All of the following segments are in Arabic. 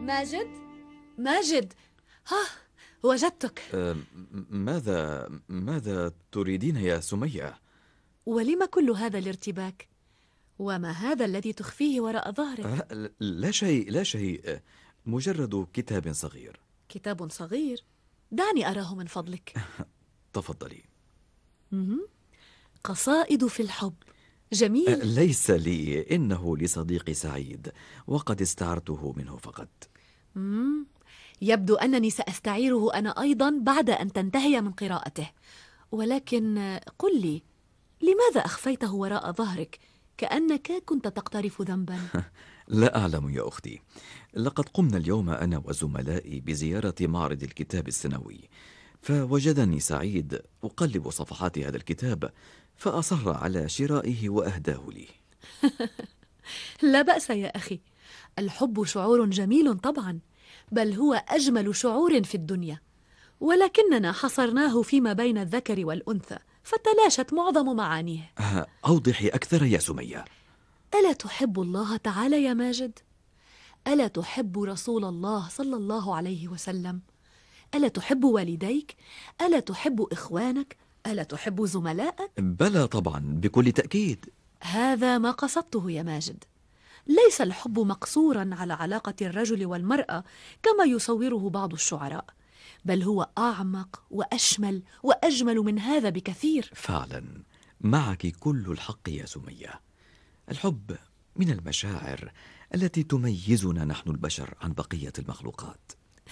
ماجد؟ ماجد، ها، وجدتك. ماذا تريدين يا سمية؟ ولم كل هذا الارتباك؟ وما هذا الذي تخفيه وراء ظهرك؟ لا شيء لا شيء، مجرد كتاب صغير. كتاب صغير؟ دعني أراه من فضلك. تفضلي. قصائد في الحب، جميل. ليس لي، إنه لصديقي سعيد، وقد استعرته منه فقط. يبدو أنني سأستعيره أنا أيضا بعد أن تنتهي من قراءته. ولكن قل لي، لماذا أخفيته وراء ظهرك كأنك كنت تقترف ذنبا؟ لا أعلم يا أختي، لقد قمنا اليوم أنا وزملائي بزيارة معرض الكتاب السنوي، فوجدني سعيد أقلب صفحات هذا الكتاب، فأصر على شرائه وأهداه لي. لا بأس يا أخي، الحب شعور جميل طبعا، بل هو أجمل شعور في الدنيا، ولكننا حصرناه فيما بين الذكر والأنثى فتلاشت معظم معانيه. أوضحي أكثر يا سمية. ألا تحب الله تعالى يا ماجد؟ ألا تحب رسول الله صلى الله عليه وسلم؟ ألا تحب والديك؟ ألا تحب إخوانك؟ ألا تحب زملائك؟ بلى طبعا، بكل تأكيد. هذا ما قصدته يا ماجد. ليس الحب مقصورا على علاقة الرجل والمرأة كما يصوره بعض الشعراء، بل هو أعمق وأشمل وأجمل من هذا بكثير. فعلا معك كل الحق يا سمية. الحب من المشاعر التي تميزنا نحن البشر عن بقية المخلوقات.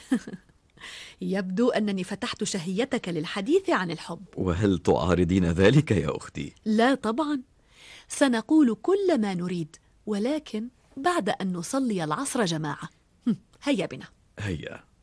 يبدو أنني فتحت شهيتك للحديث عن الحب. وهل تعارضين ذلك يا أختي؟ لا طبعا، سنقول كل ما نريد، ولكن بعد أن نصلي العصر جماعة. هيا بنا. هيا.